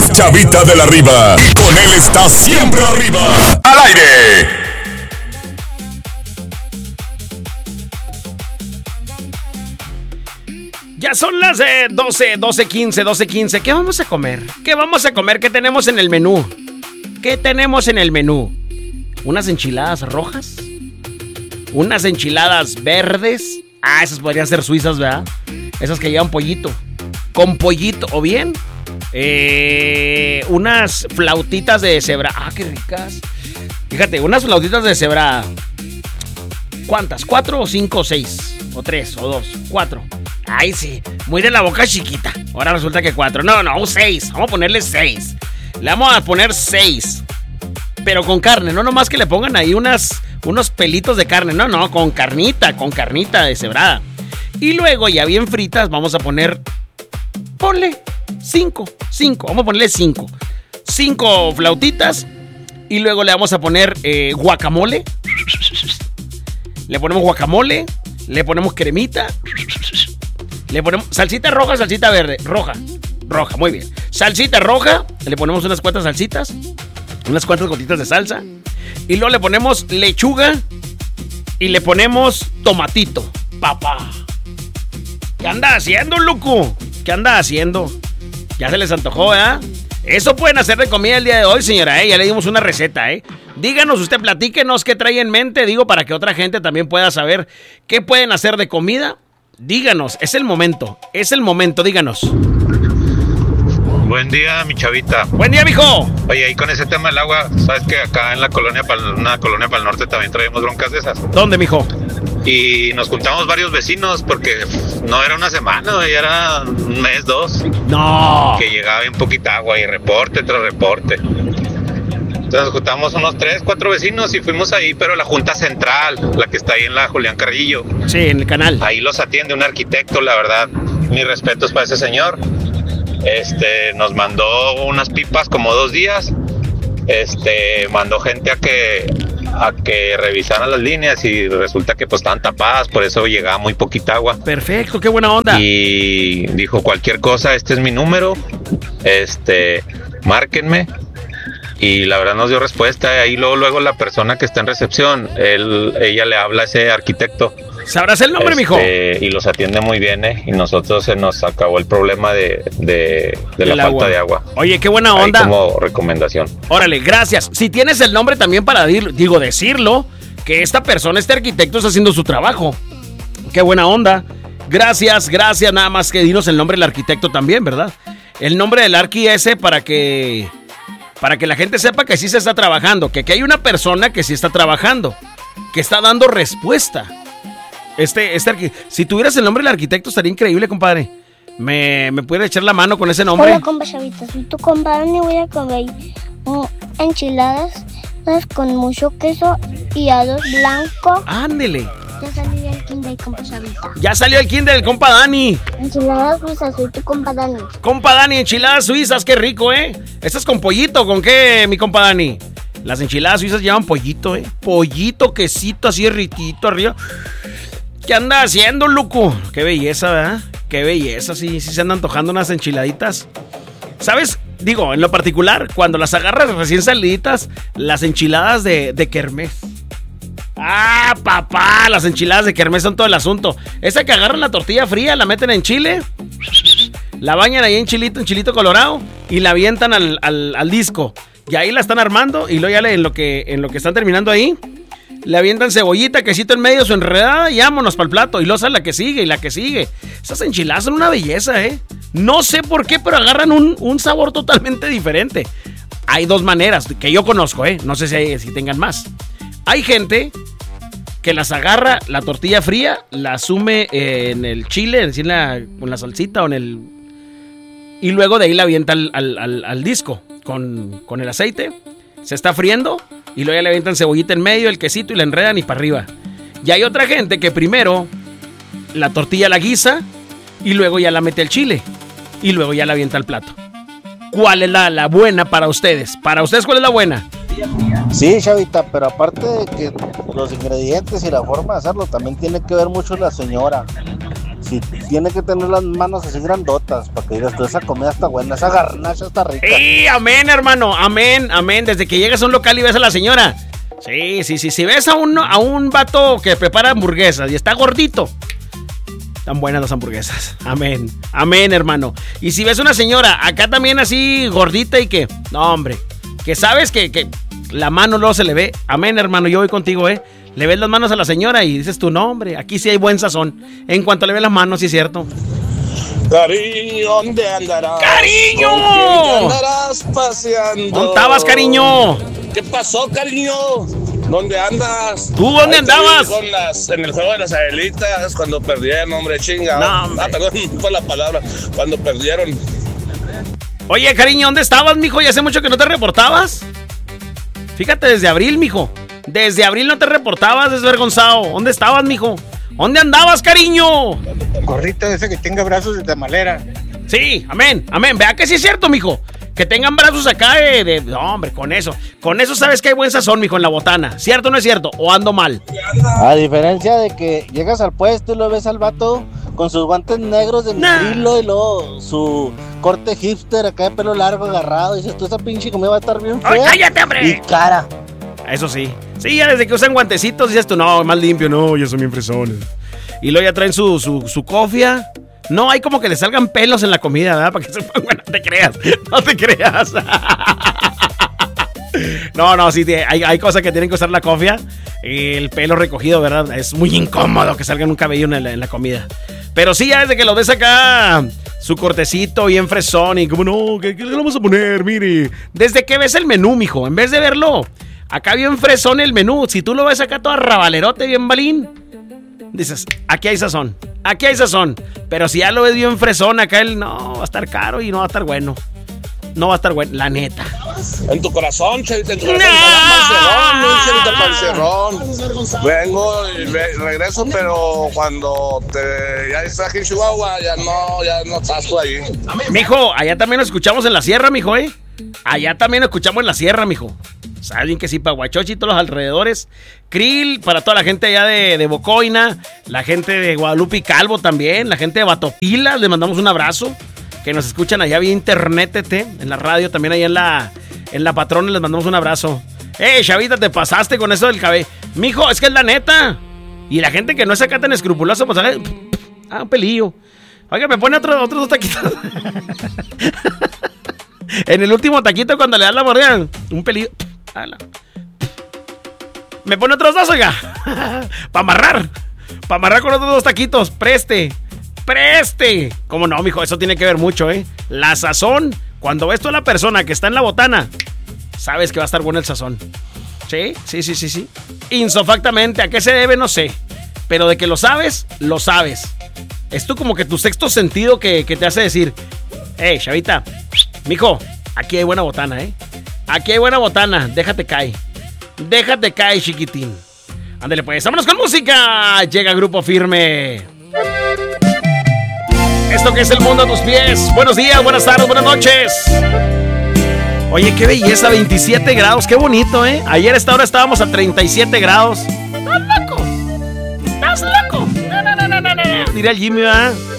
es Chavita de la Riva. Y con él está siempre arriba. ¡Al aire! Ya son las 12:15. ¿Qué vamos a comer? ¿Qué vamos a comer? ¿Qué tenemos en el menú? ¿Qué tenemos en el menú? ¿Unas enchiladas rojas? ¿Unas enchiladas verdes? Ah, esas podrían ser suizas, ¿verdad? Esas que llevan pollito. Con pollito. ¿O bien? Unas flautitas de deshebrada. Ah, qué ricas. Fíjate, unas flautitas de deshebrada. ¿Cuántas? ¿4 o 5 o 6? ¿O 3 o 2? 4. Ay, sí, muy de la boca chiquita. Ahora resulta que 4. No, 6. Vamos a ponerle 6. Le vamos a poner 6. Pero con carne, no nomás que le pongan ahí unos pelitos de carne. No, con carnita deshebrada. Y luego, ya bien fritas, vamos a poner... Ponle 5. Vamos a ponerle 5. 5 flautitas. Y luego le vamos a poner guacamole. Le ponemos guacamole. Le ponemos cremita. Le ponemos salsita roja, salsita verde. Roja, muy bien. Salsita roja. Le ponemos unas cuantas salsitas. Unas cuantas gotitas de salsa. Y luego le ponemos lechuga. Y le ponemos tomatito. Papá. ¿Qué anda haciendo, loco? ¿Qué anda haciendo? Ya se les antojó, ¿eh? Eso pueden hacer de comida el día de hoy, señora, ¿eh? Ya le dimos una receta, ¿eh? Díganos, usted platíquenos qué trae en mente. Digo, para que otra gente también pueda saber qué pueden hacer de comida. Díganos, es el momento, díganos. Buen día, mi chavita. Buen día, mijo. Oye, ahí con ese tema del agua, ¿sabes que acá en la colonia, una colonia para el norte también traemos broncas de esas? ¿Dónde, mijo? Y nos juntamos varios vecinos porque no era una semana, ya era un mes, 2. No. Que llegaba bien poquita agua y reporte tras reporte. Entonces nos juntamos unos 3, 4 vecinos y fuimos ahí, pero la junta central, la que está ahí en la Julián Carrillo. Sí, en el canal. Ahí los atiende un arquitecto, la verdad. Mis respetos para ese señor. Nos mandó unas pipas como 2 días. Mandó gente a que revisaran las líneas y resulta que pues estaban tapadas, por eso llegaba muy poquita agua. Perfecto, qué buena onda. Y dijo, cualquier cosa, este es mi número, márquenme. Y la verdad nos dio respuesta. Ahí luego la persona que está en recepción, ella le habla a ese arquitecto. ¿Sabrás el nombre, mijo? Y los atiende muy bien, y nosotros se nos acabó el problema de la falta de agua. Oye, qué buena onda. Ahí como recomendación. Órale, gracias. Si tienes el nombre también para decirlo, que esta persona, este arquitecto, está haciendo su trabajo. Qué buena onda. Gracias. Nada más que dinos el nombre del arquitecto también, ¿verdad? El nombre del arqui ese para que la gente sepa que sí se está trabajando, que hay una persona que sí está trabajando, que está dando respuesta. Si tuvieras el nombre del arquitecto estaría increíble, compadre. ¿Me puede echar la mano con ese nombre? Hola, compa Chavita, soy tu compadre y voy a comer enchiladas con mucho queso y arroz blanco. Ándele. Ya salió el kinder, compa Chavita. Ya salió el kinder del compa Dani. Enchiladas suizas, soy tu compa Dani. Compa Dani, enchiladas suizas, qué rico, ¿eh? ¿Estas con pollito? ¿Con qué, mi compa Dani? Las enchiladas suizas llevan pollito, ¿eh? Pollito, quesito, así ritito arriba. ¿Qué anda haciendo, loco? Qué belleza, ¿verdad? Qué belleza, sí se andan antojando unas enchiladitas. ¿Sabes? Digo, en lo particular, cuando las agarras recién saliditas, las enchiladas de kermés. ¡Ah, papá! Las enchiladas de kermés son todo el asunto. Esa que agarran la tortilla fría, la meten en chile, la bañan ahí en chilito colorado y la avientan al disco. Y ahí la están armando y luego ya en lo que están terminando ahí, le avientan cebollita, quesito en medio, su enredada y vámonos para el plato. Y luego sale la que sigue y la que sigue. Esas enchiladas son una belleza, ¿eh? No sé por qué, pero agarran un sabor totalmente diferente. Hay 2 maneras que yo conozco, ¿eh? No sé si tengan más. Hay gente que las agarra la tortilla fría, la asume en el chile, con la salsita o en el... Y luego de ahí la avienta al disco con el aceite. Se está friendo y luego ya le avientan cebollita en medio, el quesito y la enredan y para arriba. Y hay otra gente que primero la tortilla la guisa y luego ya la mete al chile y luego ya la avienta al plato. ¿Cuál es la buena para ustedes? Para ustedes, ¿cuál es la buena? Sí, Chavita, pero aparte de que los ingredientes y la forma de hacerlo, también tiene que ver mucho la señora. sí tiene que tener las manos así grandotas para que digas tú, esa comida está buena, esa garnacha está rica. ¡Sí, amén, hermano! Amén, amén. Desde que llegas a un local y ves a la señora. Sí. Si ves a un vato que prepara hamburguesas y está gordito, están buenas las hamburguesas. Amén, amén, hermano. Y si ves una señora acá también así gordita y que, no, hombre, que sabes que la mano luego se le ve. Amén, hermano, yo voy contigo, Le ves las manos a la señora y dices tu nombre. Aquí sí hay buen sazón. En cuanto le ves las manos, sí es cierto. Cariño, ¿dónde andarás? ¡Cariño! ¿Con quién andarás paseando? ¿Dónde estabas, cariño? ¿Qué pasó, cariño? ¿Dónde andas? ¿Tú dónde andabas? En el juego de las Adelitas, cuando perdieron, hombre, chinga. No, hombre. Perdón, fue la palabra. Cuando perdieron. Oye, cariño, ¿dónde estabas, mijo? ¿Y hace mucho que no te reportabas? Fíjate, desde abril, mijo. Desde abril no te reportabas, desvergonzado. ¿Dónde estabas, mijo? ¿Dónde andabas, cariño? Gorrito ese que tenga brazos de tamalera. Sí, amén, amén. Vea que sí es cierto, mijo. Que tengan brazos acá no, hombre, con eso sabes que hay buen sazón, mijo, en la botana. ¿Cierto o no es cierto? ¿O ando mal? A diferencia de que llegas al puesto y lo ves al vato con sus guantes negros de nitrilo y luego su corte hipster acá de pelo largo agarrado. Y dices, tú esa pinche comida va a estar bien fea. ¡Ay, cállate, hombre! Y cara. Eso sí. Sí, ya desde que usan guantecitos dices tú, no, más limpio, no, ya son bien fresones. Y luego ya traen su cofia. No, hay como que le salgan pelos en la comida, ¿verdad? Para que se pongan, no te creas. No, sí, hay cosas que tienen que usar la cofia. El pelo recogido, ¿verdad? Es muy incómodo que salgan un cabello en la comida. Pero sí, ya desde que lo ves acá, su cortecito bien fresón y como, no, ¿qué le vamos a poner? Mire. Desde que ves el menú, mijo, en vez de verlo acá bien fresón el menú, si tú lo ves acá todo arrabalerote, bien balín, dices, aquí hay sazón. Pero si ya lo ves bien fresón acá, no, va a estar caro y no va a estar bueno. No va a estar bueno, la neta. En tu corazón, Chavita, en tu corazón. Chavita. Vengo y regreso, pero cuando ya estás aquí en Chihuahua, ya no estás tú ahí. Mijo, allá también nos escuchamos en la sierra, mijo, Allá también escuchamos en la sierra, mijo. Saben que sí, Paguachochi y todos los alrededores. Krill, para toda la gente allá de Bocoina, la gente de Guadalupe y Calvo también, la gente de Batopila, les mandamos un abrazo. Que nos escuchan allá vía internet, en la radio, también ahí en la Patrona, les mandamos un abrazo. Chavita, te pasaste con eso del cabello. Mijo, es que es la neta. Y la gente que no es acá tan escrupulosa, pues un pelillo. Oiga, me pone otros dos taquitos. En el último taquito, cuando le das la mordida, un pelillo. Me pone otros dos, oiga. Para amarrar con otros dos taquitos. Preste. ¿Cómo no, mijo? Eso tiene que ver mucho, La sazón. Cuando ves tú a la persona que está en la botana, sabes que va a estar bueno el sazón. Sí. Insofactamente. ¿A qué se debe? No sé. Pero de que lo sabes, lo sabes. Es tú como que tu sexto sentido que te hace decir, chavita, mijo, aquí hay buena botana, Aquí hay buena botana. Déjate caer, chiquitín. Ándale pues, vámonos con música. Llega Grupo Firme. Esto que es el mundo a tus pies. Buenos días, buenas tardes, buenas noches. Oye, qué belleza, 27 grados, qué bonito, Ayer a esta hora estábamos a 37 grados. ¿Estás loco? No. Diré al Jimmy, ¿verdad?